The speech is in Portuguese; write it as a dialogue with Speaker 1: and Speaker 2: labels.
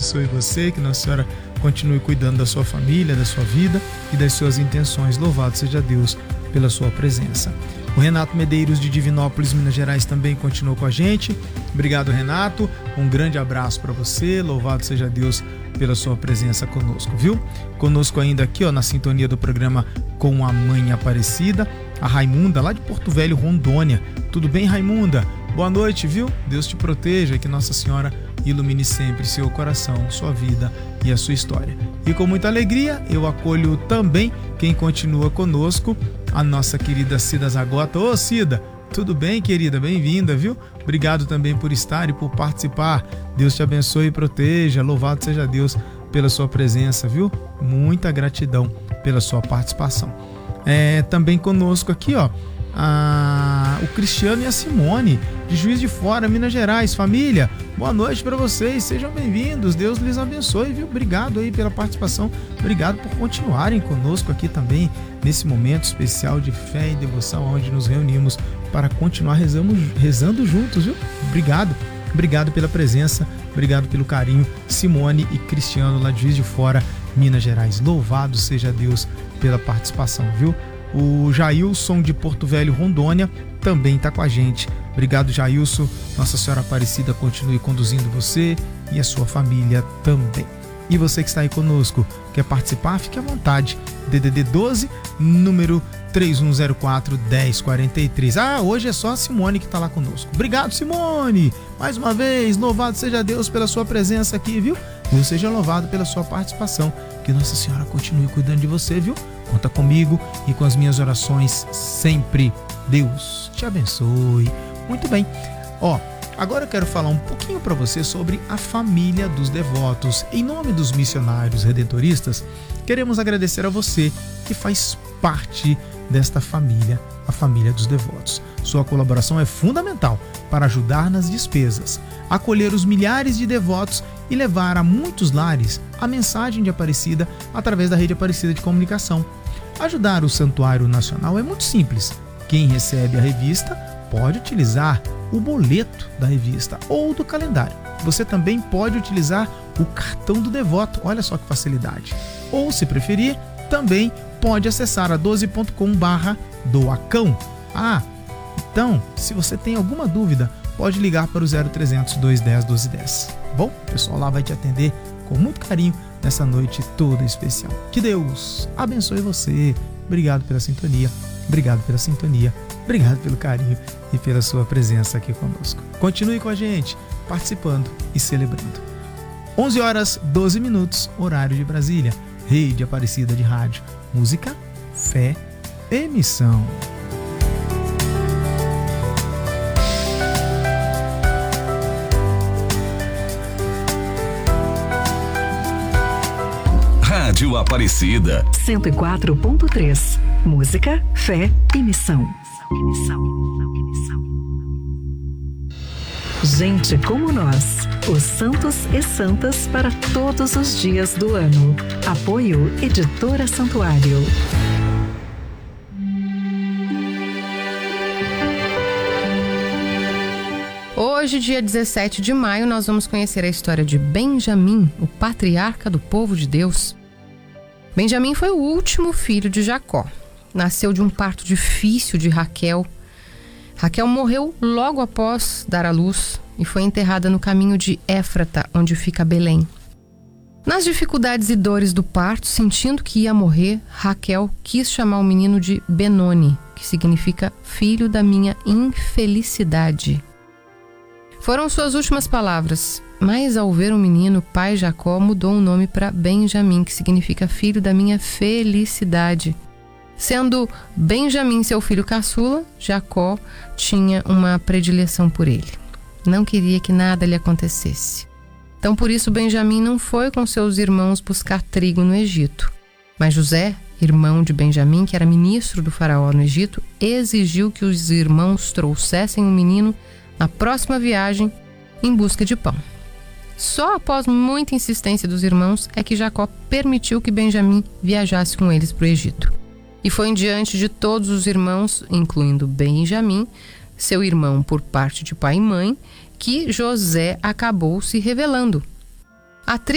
Speaker 1: abençoe você, que Nossa Senhora continue cuidando da sua família, da sua vida e das suas intenções. Louvado seja Deus pela sua presença. O Renato Medeiros de Divinópolis, Minas Gerais, também continuou com a gente. Obrigado, Renato. Um grande abraço para você. Louvado seja Deus pela sua presença conosco, viu? Conosco ainda aqui, na sintonia do programa Com a Mãe Aparecida, a Raimunda, lá de Porto Velho, Rondônia. Tudo bem, Raimunda? Boa noite, viu? Deus te proteja e que Nossa Senhora ilumine sempre seu coração, sua vida e a sua história. E com muita alegria, eu acolho também quem continua conosco, a nossa querida Cida Zagota. Ô Cida, tudo bem, querida? Bem-vinda, viu? Obrigado também por estar e por participar. Deus te abençoe e proteja. Louvado seja Deus pela sua presença, viu? Muita gratidão pela sua participação. Também conosco aqui, o Cristiano e a Simone, de Juiz de Fora, Minas Gerais. Família, boa noite para vocês, sejam bem-vindos, Deus lhes abençoe, viu? Obrigado aí pela participação, obrigado por continuarem conosco aqui também, nesse momento especial de fé e devoção, onde nos reunimos para continuar rezando juntos, viu? Obrigado pela presença, obrigado pelo carinho, Simone e Cristiano, lá de Juiz de Fora, Minas Gerais. Louvado seja Deus pela participação, viu? O Jailson de Porto Velho, Rondônia, também está com a gente. Obrigado, Jailson. Nossa Senhora Aparecida continue conduzindo você e a sua família também. E você que está aí conosco, quer participar? Fique à vontade. DDD 12, número 3104-1043. Hoje é só a Simone que está lá conosco. Obrigado, Simone! Mais uma vez, louvado seja Deus pela sua presença aqui, viu? Deus seja louvado pela sua participação. Que Nossa Senhora continue cuidando de você, viu? Conta comigo e com as minhas orações sempre. Deus te abençoe. Muito bem. Agora eu quero falar um pouquinho para você sobre a família dos devotos. Em nome dos missionários redentoristas, queremos agradecer a você que faz parte desta família, a família dos devotos. Sua colaboração é fundamental para ajudar nas despesas, acolher os milhares de devotos e levar a muitos lares a mensagem de Aparecida através da Rede Aparecida de Comunicação. Ajudar o Santuário Nacional é muito simples. Quem recebe a revista pode utilizar o boleto da revista ou do calendário. Você também pode utilizar o cartão do devoto, olha só que facilidade. Ou, se preferir, também pode acessar a 12.com/doacão. Então, se você tem alguma dúvida, pode ligar para o 0300 210 1210. Bom, o pessoal lá vai te atender com muito carinho nessa noite toda especial. Que Deus abençoe você. Obrigado pela sintonia, obrigado pelo carinho e pela sua presença aqui conosco. Continue com a gente, participando e celebrando. 11h12, horário de Brasília. Rede Aparecida de Rádio. Música, fé e missão.
Speaker 2: Rádio Aparecida 104.3. Música, fé e missão. Gente como nós, os santos e santas para todos os dias do ano. Apoio Editora Santuário.
Speaker 3: Hoje, dia 17 de maio, nós vamos conhecer a história de Benjamim, o patriarca do povo de Deus. Benjamim foi o último filho de Jacó. Nasceu de um parto difícil de Raquel. Raquel morreu logo após dar à luz e foi enterrada no caminho de Éfrata, onde fica Belém. Nas dificuldades e dores do parto, sentindo que ia morrer, Raquel quis chamar o menino de Benoni, que significa filho da minha infelicidade. Foram suas últimas palavras, mas ao ver o menino, pai Jacó mudou o nome para Benjamim, que significa filho da minha felicidade. Sendo Benjamim seu filho caçula, Jacó tinha uma predileção por ele. Não queria que nada lhe acontecesse. Então, por isso, Benjamim não foi com seus irmãos buscar trigo no Egito. Mas José, irmão de Benjamim, que era ministro do faraó no Egito, exigiu que os irmãos trouxessem o menino na próxima viagem em busca de pão. Só após muita insistência dos irmãos é que Jacó permitiu que Benjamim viajasse com eles para o Egito. E foi diante de todos os irmãos, incluindo Benjamim, seu irmão por parte de pai e mãe, que José acabou se revelando. A tribo